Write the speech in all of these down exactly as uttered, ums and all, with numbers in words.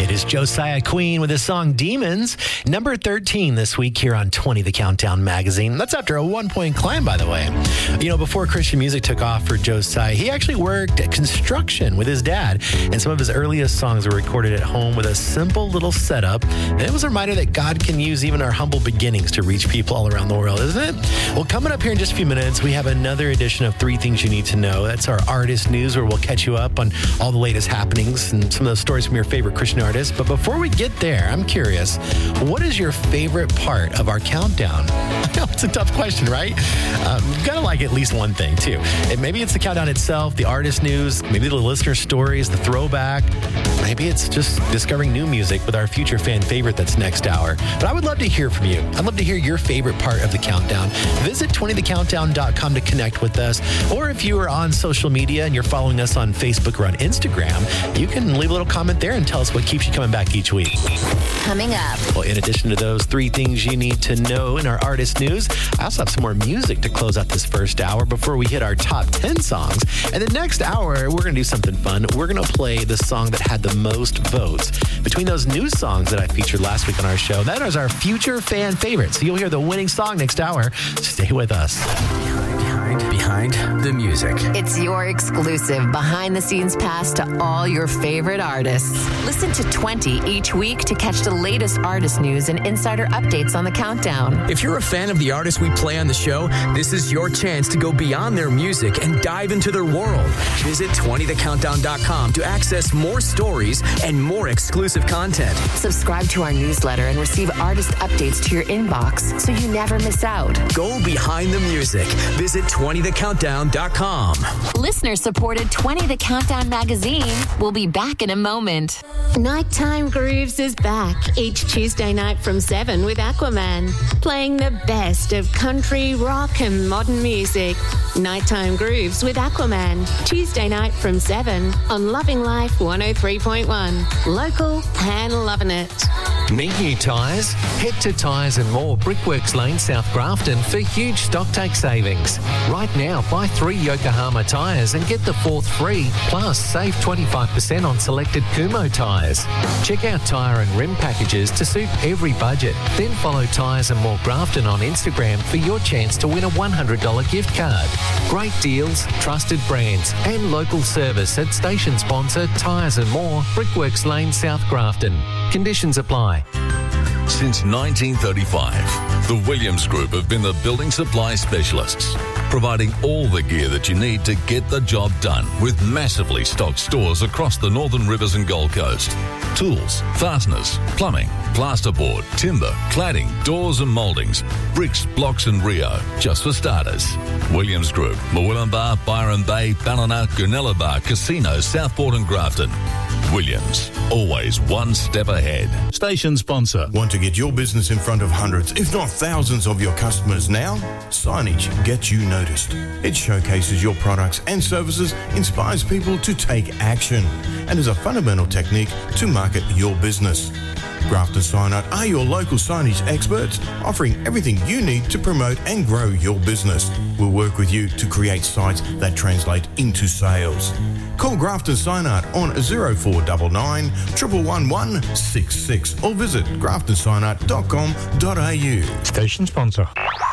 right, it's Josiah Queen with his song Demons, number thirteen this week here on twenty The Countdown magazine. That's after a one-point climb, by the way. You know, before Christian music took off for Josiah, he actually worked at construction with his dad, and some of his earliest songs were recorded at home with a simple little setup. And it was a reminder that God can use even our humble beginnings to reach people all around the world, isn't it? Well, coming up here in just a few minutes, we have another edition of Three Things You Need to Know. That's our artist news, where we'll catch you up on all the latest happenings and some of those stories from your favorite Christian artists. But before we get there, I'm curious, what is your favorite part of our countdown? I know it's a tough question, right? Um, you gotta like at least one thing, too. And maybe it's the countdown itself, the artist news, maybe the listener stories, the throwback. Maybe it's just discovering new music with our future fan favorite that's next hour. But I would love to hear from you. I'd love to hear your favorite part of the countdown. Visit twenty the countdown dot com to connect with us. Or if you are on social media and you're following us on Facebook or on Instagram, you can leave a little comment there and tell us what keeps you coming back each week. Coming up. Well, in addition to those three things you need to know in our artist news, I also have some more music to close out this first hour before we hit our top ten songs. And the next hour, we're going to do something fun. We're going to play the song that had the most votes between those new songs that I featured last week on our show. That is our future fan favorite. So you'll hear the winning song next hour. Stay with us. Behind, behind, behind the music. It's your exclusive behind-the-scenes pass to all your favorite artists. Listen to twenty each week to catch the latest artist news and insider updates on the countdown. If you're a fan of the artists we play on the show, this is your chance to go beyond their music and dive into their world. Visit twenty the countdown dot com to access more stories and more exclusive content. Subscribe to our newsletter and receive artist updates to your inbox so you never miss out. Go behind the music. Visit twenty the countdown dot com. Listener-supported twenty The Countdown magazine will be back in a moment. Nighttime Grooves is back each Tuesday night from seven with Aquaman, playing the best of country, rock and modern music. Nighttime Grooves with Aquaman, Tuesday night from seven on Loving Life one oh three point one. Local and loving it. Need new tyres? Head to Tyres and More, Brickworks Lane, South Grafton for huge stock take savings. Right now, buy three Yokohama tyres and get the fourth free, plus save twenty-five percent on selected Kumo tyres. Check out tyre and rim packages to suit every budget. Then follow Tyres and More Grafton on Instagram for your chance to win a one hundred dollars gift card. Great deals, trusted brands and local service at station sponsor Tyres and More, Brickworks Lane, South Grafton. Conditions apply. Since nineteen thirty-five, the Williams Group have been the building supply specialists, providing all the gear that you need to get the job done with massively stocked stores across the Northern Rivers and Gold Coast. Tools, fasteners, plumbing, plasterboard, timber, cladding, doors and mouldings, bricks, blocks and Rio, just for starters. Williams Group, Murwillumbah, Byron Bay, Ballina, Goonellabah, Casino, Southport and Grafton. Williams, always one step ahead. Station sponsor. Want to get your business in front of hundreds, if not thousands of your customers now? Signage gets you noticed. It showcases your products and services, inspires people to take action, and is a fundamental technique to market your business. Grafton Sign Art are your local signage experts, offering everything you need to promote and grow your business. We'll work with you to create sites that translate into sales. Call Grafton Sign Art on zero four nine nine, one one one one six six or visit grafton sign art dot com dot a u. Station sponsor.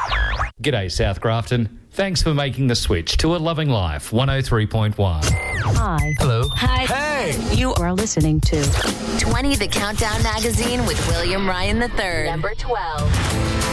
G'day, South Grafton. Thanks for making the switch to A Loving Life one oh three point one. Hi. Hello. Hi. Hey. You are listening to twenty The Countdown magazine with William Ryan the third. Number twelve.